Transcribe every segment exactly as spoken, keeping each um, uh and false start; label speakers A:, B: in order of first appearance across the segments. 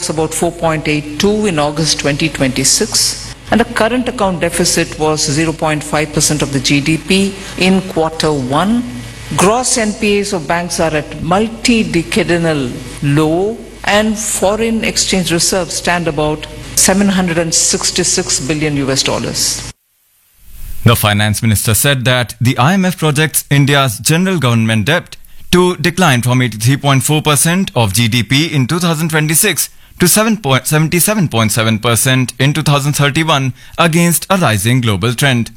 A: was about four point eight two in August twenty twenty-six, and the current account deficit was zero point five percent of the G D P in quarter one. Gross N P As of banks are at multi-decadal low, and foreign exchange reserves stand about seven hundred sixty-six billion U S dollars.
B: The finance minister said that the I M F projects India's general government debt to decline from eighty-three point four percent of G D P in two thousand twenty-six to seventy-seven point seven percent in two thousand thirty-one against a rising global trend.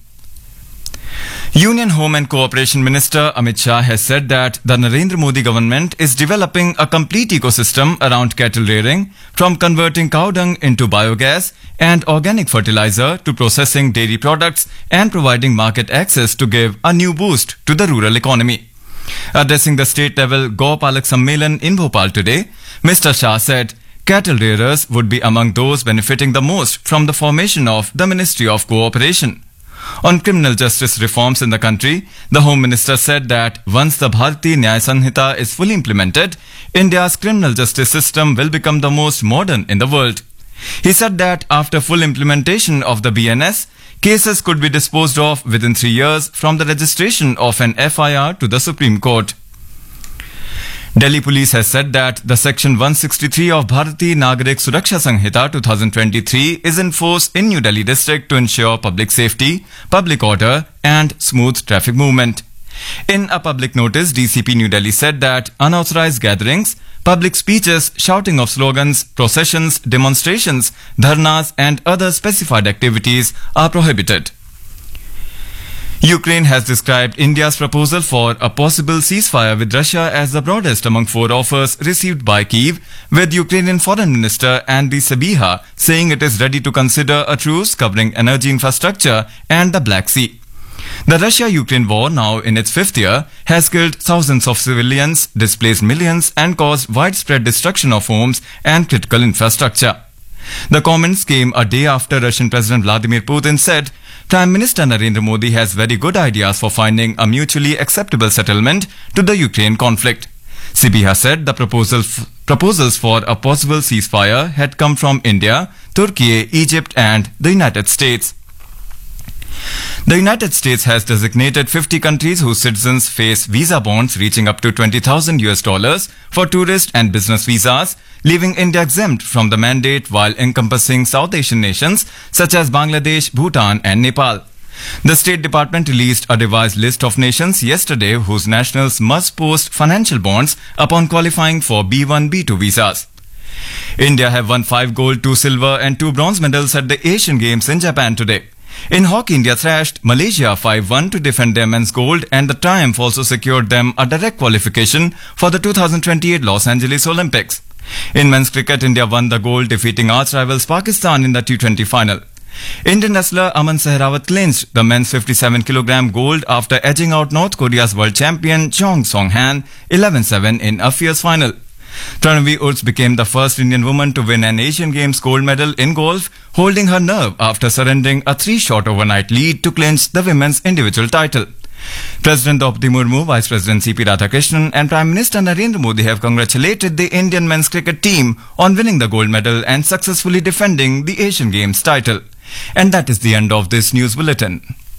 B: Union Home and Cooperation Minister Amit Shah has said that the Narendra Modi government is developing a complete ecosystem around cattle rearing, from converting cow dung into biogas and organic fertilizer to processing dairy products and providing market access to give a new boost to the rural economy. Addressing the state-level Gau Palak Sammelan in Bhopal today, Mister Shah said cattle rearers would be among those benefiting the most from the formation of the Ministry of Cooperation. On criminal justice reforms in the country, the Home Minister said that once the Bharatiya Nyaya Sanhita is fully implemented, India's criminal justice system will become the most modern in the world. He said that after full implementation of the B N S, cases could be disposed of within three years from the registration of an F I R to the Supreme Court. Delhi Police has said that the Section one sixty-three of Bharatiya Nagarik Suraksha Sanhita twenty twenty-three is in force in New Delhi district to ensure public safety, public order and smooth traffic movement. In a public notice, D C P New Delhi said that unauthorized gatherings, public speeches, shouting of slogans, processions, demonstrations, dharnas and other specified activities are prohibited. Ukraine has described India's proposal for a possible ceasefire with Russia as the broadest among four offers received by Kyiv, with Ukrainian Foreign Minister Andriy Sybiha saying it is ready to consider a truce covering energy infrastructure and the Black Sea. The Russia-Ukraine war, now in its fifth year, has killed thousands of civilians, displaced millions and caused widespread destruction of homes and critical infrastructure. The comments came a day after Russian President Vladimir Putin said Prime Minister Narendra Modi has very good ideas for finding a mutually acceptable settlement to the Ukraine conflict. Sybiha said the proposal f- proposals for a possible ceasefire had come from India, Turkey, Egypt and the United States. The United States has designated fifty countries whose citizens face visa bonds reaching up to twenty thousand U S dollars for tourist and business visas, leaving India exempt from the mandate while encompassing South Asian nations such as Bangladesh, Bhutan and Nepal. The State Department released a revised list of nations yesterday whose nationals must post financial bonds upon qualifying for B one B two visas. India have won five gold, two silver and two bronze medals at the Asian Games in Japan today. In hockey, India thrashed Malaysia five one to defend their men's gold, and the triumph also secured them a direct qualification for the two thousand twenty-eight Los Angeles Olympics. In men's cricket, India won the gold, defeating arch rivals Pakistan in the T twenty final. Indian wrestler Aman Sehrawat clinched the men's fifty-seven kilogram gold after edging out North Korea's world champion Chong Song-han eleven seven in a fierce final. Pranavi Urts became the first Indian woman to win an Asian Games gold medal in golf, holding her nerve after surrendering a three-shot overnight lead to clinch the women's individual title. President Draupadi Murmu, Vice President C P Radhakrishnan and Prime Minister Narendra Modi have congratulated the Indian men's cricket team on winning the gold medal and successfully defending the Asian Games title. And that is the end of this news bulletin.